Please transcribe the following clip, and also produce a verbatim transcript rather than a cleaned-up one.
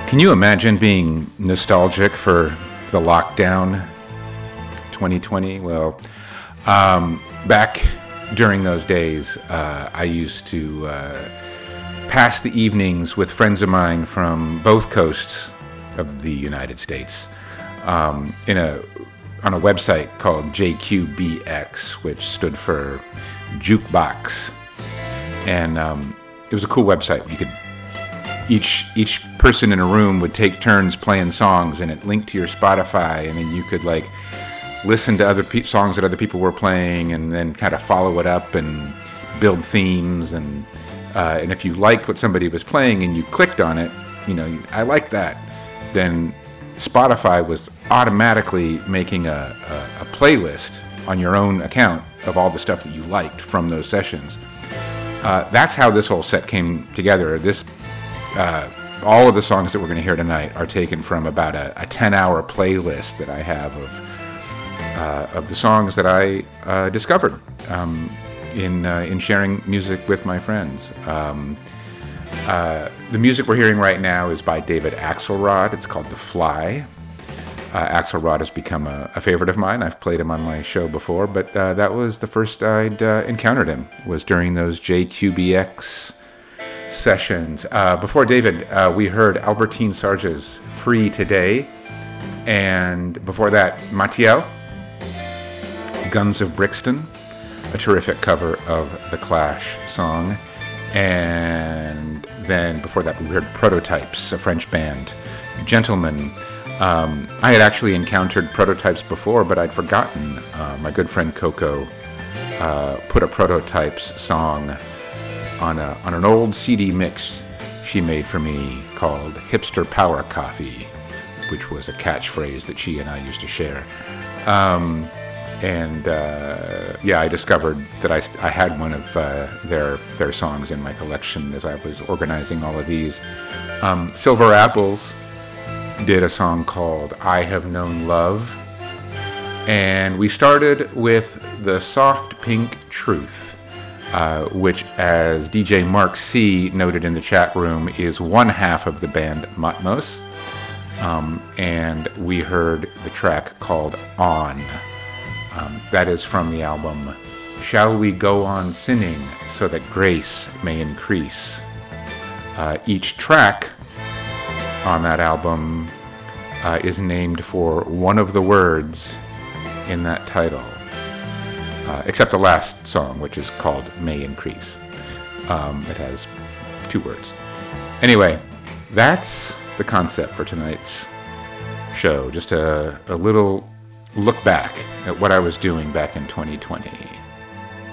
Can you imagine being nostalgic for the lockdown twenty twenty? Well, um, back during those days, uh, I used to uh, pass the evenings with friends of mine from both coasts of the United States um, in a on a website called J Q B X, which stood for Jukebox, and um, it was a cool website. You could each each person in a room would take turns playing songs, and it linked to your Spotify. I mean, you could like listen to other pe- songs that other people were playing, and then kind of follow it up and build themes. And uh, and if you liked what somebody was playing and you clicked on it, you know, I like that, then Spotify was automatically making a, a, a playlist on your own account of all the stuff that you liked from those sessions. Uh, that's how this whole set came together. This, uh, all of the songs that we're going to hear tonight are taken from about a, a ten-hour playlist that I have of uh, of the songs that I uh, discovered um, in uh, in sharing music with my friends. Um, Uh, the music we're hearing right now is by David Axelrod. It's called The Fly. Uh, Axelrod has become a, a favorite of mine. I've played him on my show before, but uh, that was the first I'd uh, encountered him, was during those J Q B X sessions. Uh, before David, uh, we heard Albertine Sarge's Free Today, and before that, Mathieu, Guns of Brixton, a terrific cover of the Clash song. And then before that, we heard Prototypes, a French band. Gentlemen. Um, I had actually encountered Prototypes before, but I'd forgotten. Uh, my good friend Coco uh, put a Prototypes song on a on an old C D mix she made for me called Hipster Power Coffee, which was a catchphrase that she and I used to share. Um, And uh, yeah, I discovered that I, I had one of uh, their their songs in my collection as I was organizing all of these. Um, Silver Apples did a song called I Have Known Love. And we started with the Soft Pink Truth, uh, which, as D J Mark C. noted in the chat room, is one half of the band Matmos. Um, and we heard the track called On. Um, that is from the album Shall We Go On Sinning So That Grace May Increase. Uh, each track on that album uh, is named for one of the words in that title, uh, except the last song, which is called May Increase. Um, it has two words. Anyway, that's the concept for tonight's show. Just a, a little look back at what I was doing back in twenty twenty.